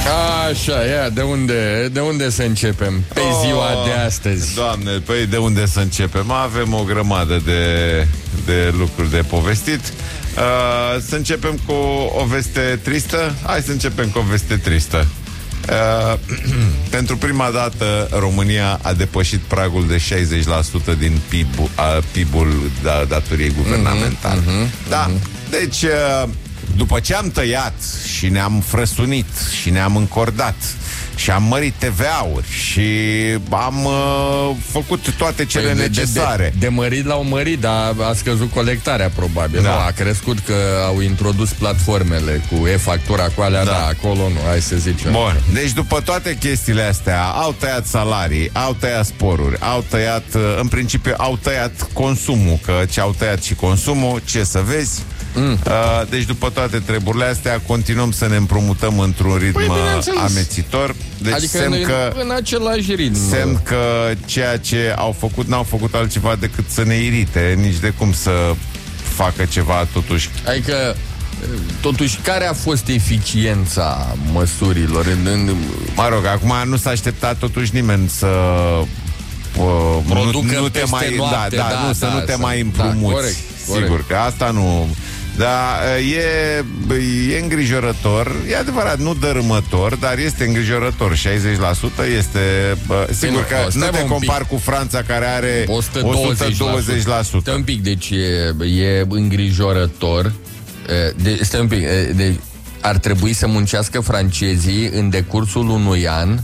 Așa, ia, de unde să începem pe ziua de astăzi? Doamne, păi de unde să începem? Avem o grămadă de lucruri de povestit. Să începem cu o veste tristă? Hai să începem cu o veste tristă. Pentru prima dată România a depășit pragul de 60% din PIB-ul datoriei guvernamentale. Da, deci după ce am tăiat și ne-am frăsunit și ne-am încordat și am mărit TVA-uri și am făcut toate cele necesare. De mărit l-au mărit, dar a scăzut colectarea probabil. Da. Nu, a crescut că au introdus platformele cu e-factura, cu alea, da, acolo nu, hai să zicem. Bun, deci după toate chestiile astea, au tăiat salarii, au tăiat sporuri, au tăiat, în principiu, au tăiat consumul, că ce au tăiat și consumul, ce să vezi? Deci după toate treburile astea continuăm să ne împrumutăm într-un ritm amețitor. Deci adică semn că, în același ritm. semn că ceea ce au făcut n-au făcut altceva decât să ne irite, nici de cum să facă ceva totuși. Adică totuși, care a fost eficiența măsurilor? Mă rog, acum nu s-a așteptat totuși nimeni să nu te mai noapte, să nu te mai împrumuți. Corect. Sigur că asta nu. Dar e îngrijorător. E adevărat, nu dărâmător, dar este îngrijorător. 60% este sigur că nu te compari cu Franța, care are 120%. Stai un pic, deci e îngrijorător. Stai un pic, ar trebui să muncească francezii în decursul unui an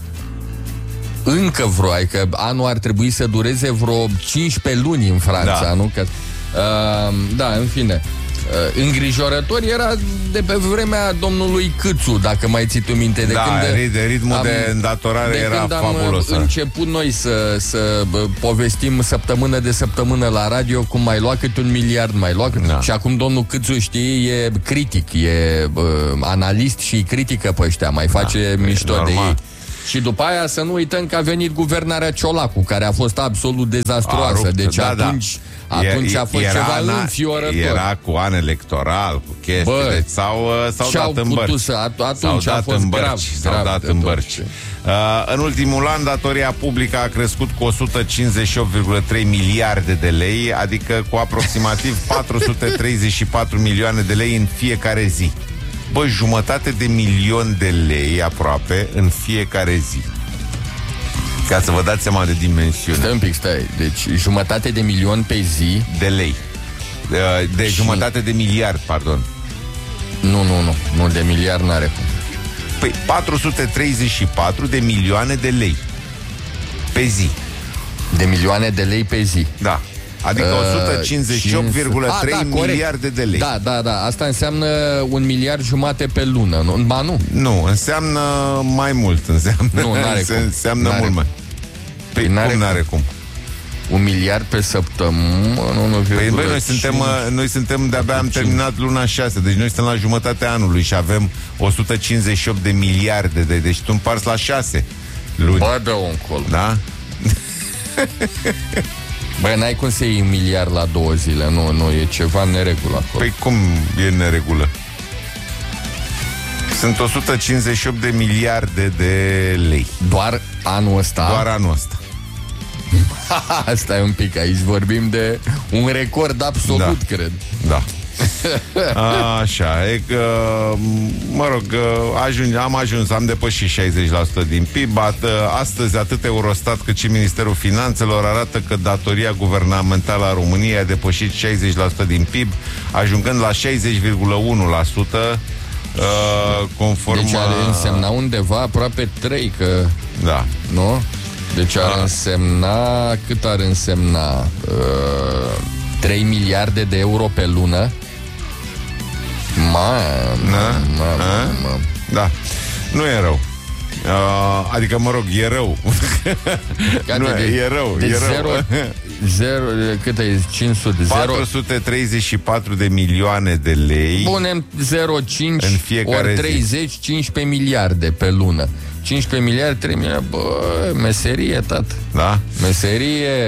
încă vreo, adică anul ar trebui să dureze vreo 15 luni în Franța, da. Nu? Că, da, în fine. Îngrijorător era de pe vremea domnului Câțu, dacă mai ții tu minte. De ritmul de îndatorare era fabulos. Când am început noi să povestim săptămână de săptămână la radio cum mai lua câte 1 miliard, mai lua câte... Da. Și acum domnul Câțu, știi, e critic, e analist și critică pe ăștia, mai face mișto de ei. Și după aia să nu uităm că a venit guvernarea Ciolacu, care a fost absolut dezastruoasă. Deci atunci a fost ceva înfiorător. Era cu an electoral, cu chestii. Deci s-au dat în bărci. Atunci a fost grav. S-au dat în bărci. În ultimul an, datoria publică a crescut cu 158,3 miliarde de lei, adică cu aproximativ 434 milioane de lei în fiecare zi. Bă, 1,5 milion de lei aproape în fiecare zi. Ca să vă dați seama de dimensiune. Stai un pic, deci 1,5 milion pe zi de lei. De 1,5 miliard, pardon. Nu, de miliard n-are cum. Păi 434 de milioane de lei pe zi. De milioane de lei pe zi. Da. Adică 158,3 miliarde de lei. Da. Asta înseamnă 1,5 miliard pe lună. Nu, înseamnă mai mult. Înseamnă mult mai. Păi n-are cum. 1 miliard pe săptămână. Păi noi suntem de-abia am terminat luna 6. Deci noi suntem la jumătatea anului și avem 158 de miliarde de... Deci tu împarți la 6 luni. Bă, dă-o încolo. Da? Băi, n-ai cum să iei 1 miliard la 2 zile. Nu, e ceva în neregulă acolo. Păi cum e în neregulă? Sunt 158 de miliarde de lei. Doar anul ăsta? Doar anul ăsta. Stai un pic, aici vorbim de un record absolut, cred. Da. Așa, e că, mă rog, am depășit 60% din PIB. Astăzi atât Eurostat cât și Ministerul Finanțelor arată că datoria guvernamentală a României a depășit 60% din PIB, ajungând la 60,1%, conform... Deci ar însemna undeva aproape 3, că... Da. Nu? Deci ar însemna... Cât ar însemna? 3 miliarde de euro pe lună? Da. Nu e rău. Adică, mă rog, e rău. E rău. Zero, cât e? 500? 434 de milioane de lei. Punem 0,5 ori 30, 15 miliarde pe lună. 15 miliarde, 3 miliarde. Bă, meserie, tată. Da? Meserie.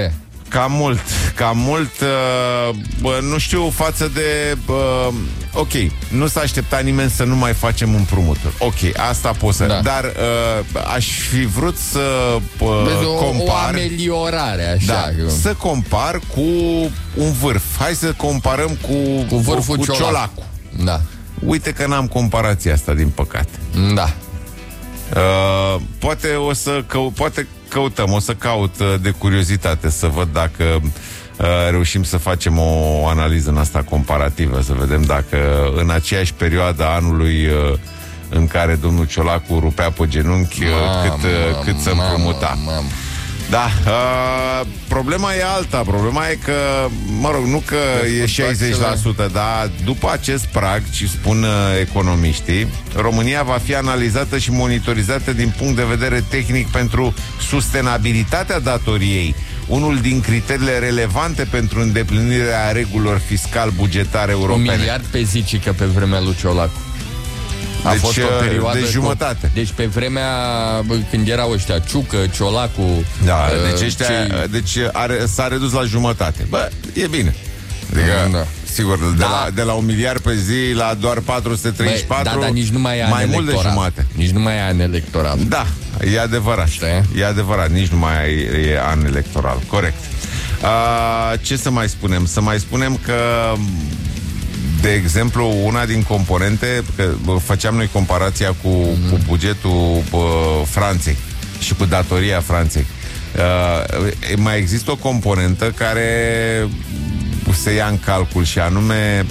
Cam mult, nu știu, față de... ok, nu s-a așteptat nimeni să nu mai facem împrumuturi. Ok, asta pot să... Da. Dar aș fi vrut să compar... O ameliorare, așa. Da, să compar cu un vârf. Hai să comparăm cu vârful Ciolacu. Da. Uite că n-am comparația asta, din păcate. Da. Poate căutăm, o să caut de curiozitate să văd dacă reușim să facem o analiză în asta comparativă, să vedem dacă în aceeași perioadă anului în care domnul Ciolacu rupea pe genunchi, cât să împrumuta. Da, problema e alta. Problema e că, mă rog, nu că e 60%, dar după acest prag, ci spun economiștii, România va fi analizată și monitorizată din punct de vedere tehnic pentru sustenabilitatea datoriei, unul din criteriile relevante pentru îndeplinirea regulilor fiscal-bugetare europene. 1 miliard pe zi, că pe vremea lui Ciolacu. A fost o perioadă de jumătate. Deci pe vremea când erau ăștia Ciucă, Ciolacu... Da, s-a redus la jumătate. Bă, e bine. Adică, sigur, de la 1 miliard pe zi la doar 434. Dar nici nu mai e mai mult de jumate. Nici nu mai e an electoral. Da, e adevărat. E adevărat, nici nu mai e an electoral. Corect. Ce să mai spunem? Să mai spunem că, de exemplu, una din componente, că făceam noi comparația cu bugetul Franței și cu datoria Franței. Mai există o componentă care se ia în calcul și anume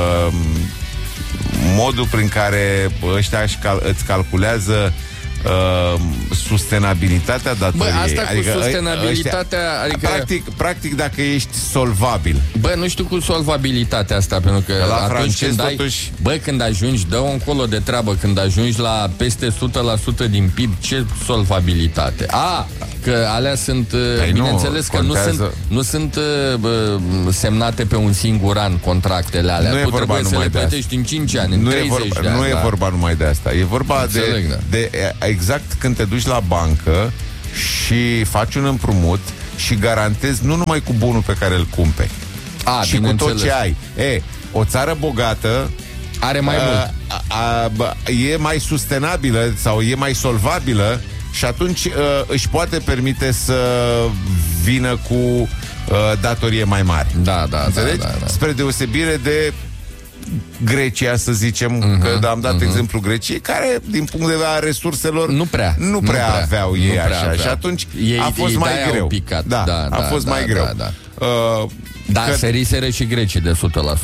modul prin care ăștia îți calculează sustenabilitatea datoriei. Bă, asta cu sustenabilitatea, practic dacă ești solvabil. Bă, nu știu cu solvabilitatea asta, pentru că la atunci francez, când totuși... când ajungi, dă-o încolo de treabă, când ajungi la peste 100% din PIB, ce solvabilitate? Că alea sunt, bineînțeles că nu sunt semnate pe un singur an contractele alea. Tu trebuie să le plătești în 5 ani, în 30 de ani. Nu e vorba numai de asta. E vorba de exact când te duci la bancă și faci un împrumut și garantezi nu numai cu bunul pe care îl cumperi, și cu tot ce ai. O țară bogată are mai mult. E mai sustenabilă sau e mai solvabilă și atunci își poate permite să vină cu datorie mai mare. Da. Spre deosebire de Grecia, să zicem, că am dat exemplu Greciei, care, din punct de vedere a resurselor, nu prea aveau ei așa. Și atunci a fost mai greu. A fost mai greu. Da, seriseră și grecii de 100%.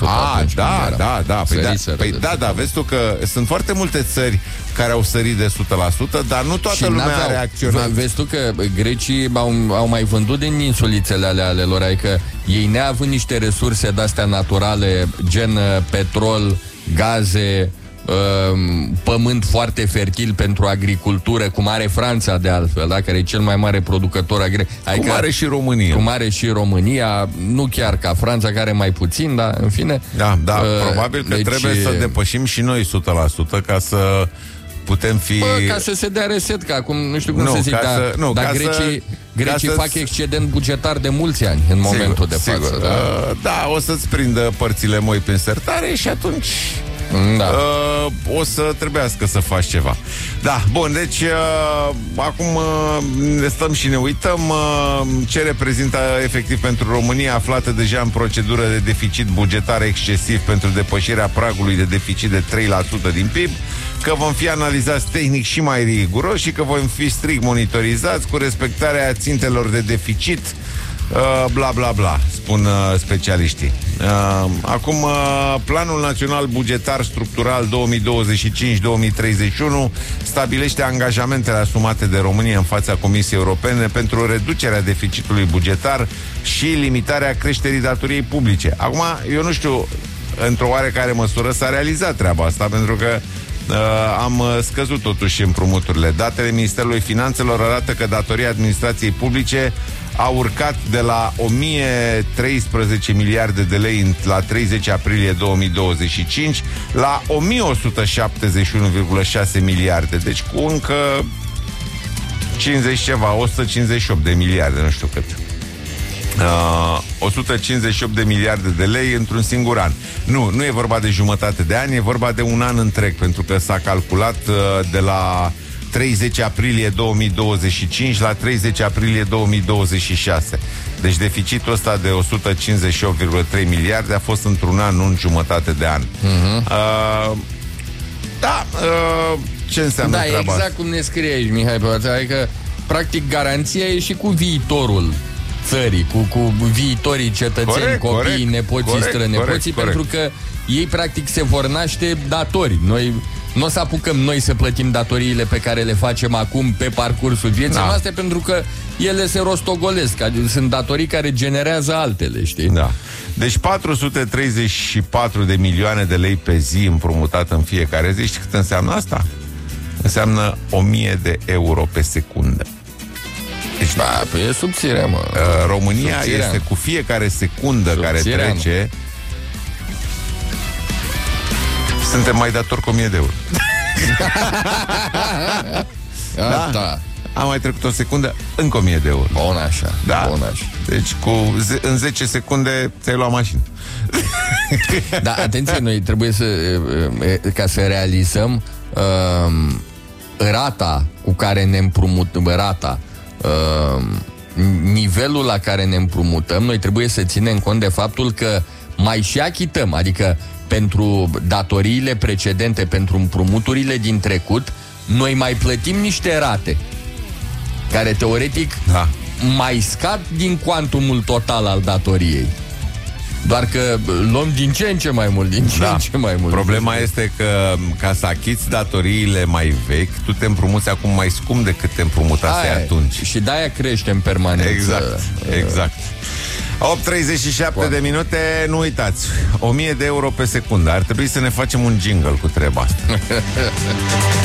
Da, vezi tu că sunt foarte multe țări care au sărit de 100%, dar nu toată lumea a reacționat. Vezi tu că grecii au mai vândut din insulițele ale lor, adică ei neavând niște resurse de-astea naturale, gen petrol, gaze, pământ foarte fertil pentru agricultură, cum are Franța de altfel, da? Care e cel mai mare producător agricol. Cum are și România. Cum are și România, nu chiar ca Franța, care mai puțin, dar în fine. Da, probabil că trebuie să depășim și noi 100% ca să putem fi... ca să se dea reset, că acum nu știu cum să zic, dar grecii fac excedent bugetar de mulți ani în momentul de față. Da, o să-ți prindă părțile moi pe sertare și atunci... o să trebuiască să faci ceva. Da, bun, deci acum ne stăm și ne uităm ce reprezintă efectiv pentru România, aflată deja în procedură de deficit bugetar excesiv pentru depășirea pragului de deficit de 3% din PIB, că vom fi analizați tehnic și mai riguros și că vom fi strict monitorizați cu respectarea țintelor de deficit, bla bla bla, spun specialiștii. Acum, Planul Național Bugetar Structural 2025-2031 stabilește angajamentele asumate de România în fața Comisiei Europene pentru reducerea deficitului bugetar și limitarea creșterii datoriei publice. Acum, eu nu știu, într-o oarecare măsură s-a realizat treaba asta, pentru că am scăzut totuși împrumuturile. Datele Ministerului Finanțelor arată că datoria administrației publice a urcat de la 1013 miliarde de lei la 30 aprilie 2025 la 1171,6 miliarde. Deci cu încă 158 de miliarde, nu știu cât. 158 de miliarde de lei într-un singur an. Nu e vorba de jumătate de an, e vorba de un an întreg, pentru că s-a calculat de la 30 aprilie 2025 la 30 aprilie 2026. Deci deficitul ăsta de 158,3 miliarde a fost într-un an, nu în jumătate de an. Ce înseamnă treaba exact asta? cum ne scrie aici, Mihai, adică practic garanția e și cu viitorul țării, cu viitorii cetățeni, copiii, nepoții, strănepoții, pentru că ei practic se vor naște datori. Noi nu o să apucăm noi să plătim datoriile pe care le facem acum pe parcursul vieții noastre, pentru că ele se rostogolesc. Adică sunt datorii care generează altele, știi? Da. Deci 434 de milioane de lei pe zi împrumutat în fiecare zi. Știi cât înseamnă asta? Înseamnă 1000 de euro pe secundă. Deci, păi e subțire, mă. România este cu fiecare secundă care trece, suntem mai datori cu 1000 de euro. Da? A mai trecut o secundă, încă 1000 de euro. Bun așa. Da. Bun așa. Deci în 10 secunde ți-ai luat mașină. Da, atenție, noi trebuie ca să realizăm rata cu care ne împrumutăm, nivelul la care ne împrumutăm, noi trebuie să ținem cont de faptul că mai și achităm, adică pentru datoriile precedente, pentru împrumuturile din trecut, noi mai plătim niște rate care teoretic mai scad din cuantumul total al datoriei. Doar că luăm din ce în ce mai mult, din ce în ce mai mult. Problema este că ca să achiți datoriile mai vechi, tu te împrumuți acum mai scump decât te împrumutasei atunci. Și de-aia crește în permanență. Exact. 8:37 de minute, nu uitați, 1000 de euro pe secundă. Ar trebui să ne facem un jingle cu treaba asta.